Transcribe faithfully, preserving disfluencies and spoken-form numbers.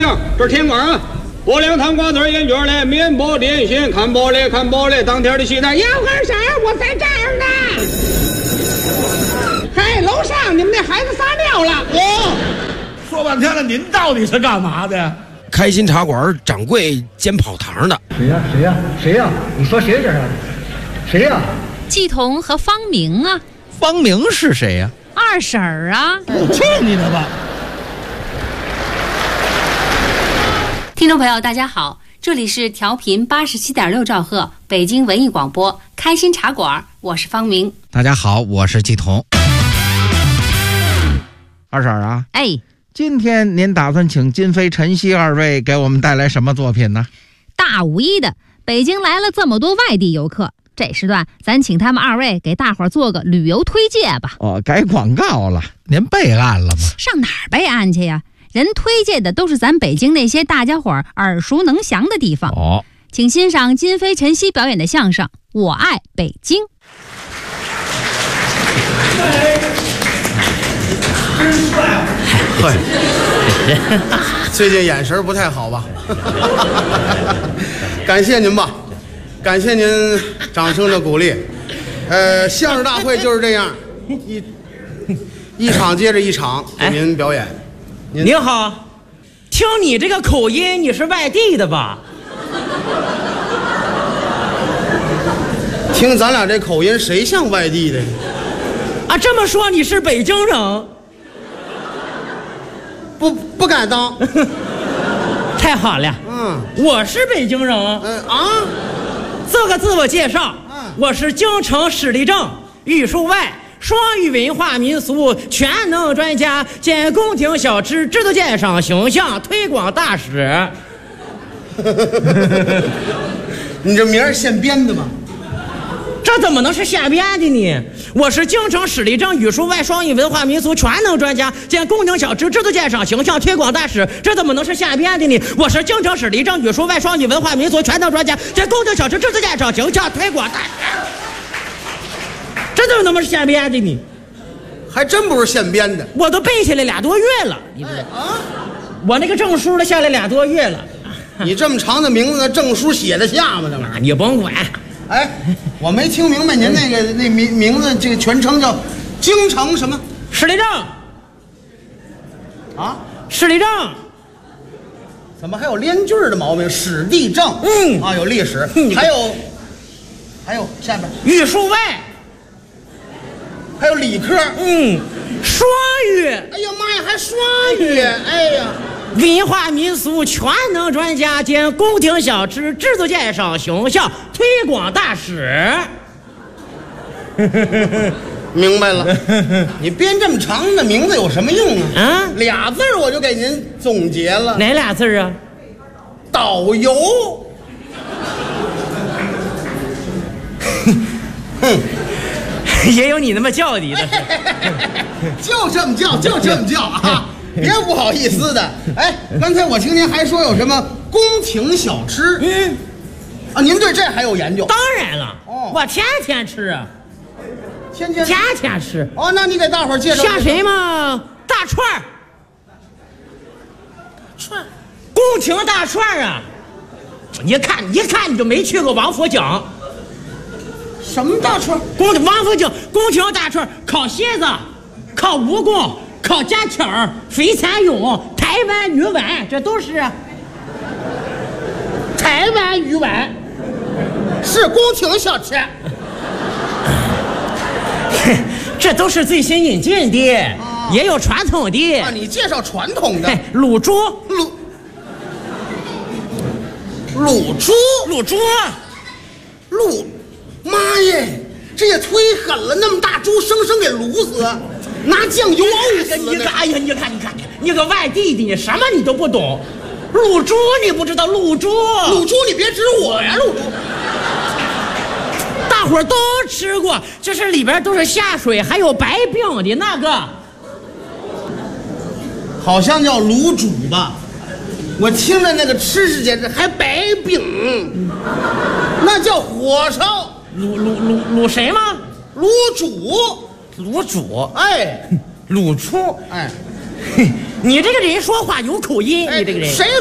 这是天光啊！播两堂瓜子烟卷嘞，面包点心，看报嘞，看报嘞，当天的戏台要干啥？我在这儿呢。嘿，楼上你们那孩子撒尿了。 哦，说半天了，您到底是干嘛的？ 开心茶馆掌柜兼跑堂的。 谁呀？谁呀？谁呀？你说谁这是？谁呀？ 季彤和方明啊。 方明是谁呀？ 二婶儿啊。 去你的吧！ 听众朋友，大家好，这里是调频八十七点六兆赫北京文艺广播开心茶馆，我是方明。 大家好，我是季彤。二婶啊， 哎， 今天您打算请金飞、陈曦二位给我们带来什么作品呢？ 大五一的，北京来了这么多外地游客，这时段咱请他们二位给大伙儿做个旅游推介吧。 哦，改广告了，您备案了吗？ 上哪儿备案去呀？人推荐的都是咱北京那些大家伙儿耳熟能详的地方。 哦， 请欣赏金飞、陈曦表演的相声《我爱北京》。 真帅！嘿，最近眼神不太好吧？感谢您吧，感谢您掌声的鼓励。呃，相声大会就是这样，一一场接着一场给您表演。 您, 您好，听你这个口音，你是外地的吧？ 听咱俩这口音，谁像外地的？ 啊，这么说你是北京人？ 不，不敢当。 太好了， 嗯， 我是北京人。 嗯啊， 做个自我介绍， 嗯， 我是京城史立正语数外双语文化民俗全能专家兼宫廷小吃制度鉴赏形象推广大使。 你这名儿现编的吗？ 这怎么能是瞎编的呢？我是京城史立正语数外双语文化民俗全能专家兼宫廷小吃制度鉴赏形象推广大使，这怎么能是瞎编的呢？我是京城史立正语数外双语文化民俗全能专家兼宫廷小吃制度鉴赏形象推广大使，这怎么能是瞎编的呢？ 还真不是现编的， 我都背下来俩多月了。你知道、哎、啊？我那个证书都下来俩多月了。 你这么长的名字，证书写得下吗？这玩意儿你甭管。 哎，我没听明白您那个那名名字，这个全称叫京城什么？ 史立正。 啊， 史立正。 怎么还有连句的毛病？史地正。 嗯啊，有历史。 嗯、 还有，还有下边语数外。 还有理科， 嗯，双语， 哎呀妈呀，还双语，哎呀， 文化民俗全能专家兼宫廷小吃制作鉴赏形象推广大使。 明白了，你编这么长的名字有什么用啊？ 啊， 俩字我就给您总结了。 哪俩字啊？ 导游。 哼。也有你那么叫你的， 就这么叫，就这么叫啊！别不好意思的。哎，刚才我听您还说有什么宫廷小吃， 嗯， 啊，您对这还有研究？ 当然了， 哦， 我天天吃啊， 天天天天吃。 哦，那你给大伙儿介绍。 像什么大串儿？ 串， 宫廷大串儿啊！一看一看你就没去过王府井。 什么大串？ 宫王府井宫廷大串，烤蝎子，烤蜈蚣，烤家雀儿，飞蚕蛹，台湾鱼丸，这都是。 台湾鱼丸是宫廷小吃。 这都是最新引进的，啊、也有传统的。 啊，你介绍传统的。 卤猪， 卤卤猪， 卤猪， 卤。妈耶，这也忒狠了！那么大猪生生给卤死，拿酱油熬死。 你看，哎呀，你看，你看，你个外地的，你什么你都不懂。卤猪你不知道？卤猪， 卤猪你别指我呀，卤猪。 大伙儿都吃过，就是里边都是下水，还有白饼的那个， 好像叫卤煮吧？我听着那个吃食简直还白饼，那叫火烧。 卤卤卤卤谁吗？ 卤煮， 卤煮， 哎， 卤猪， 哎， 你这个人说话有口音，你这个人。 谁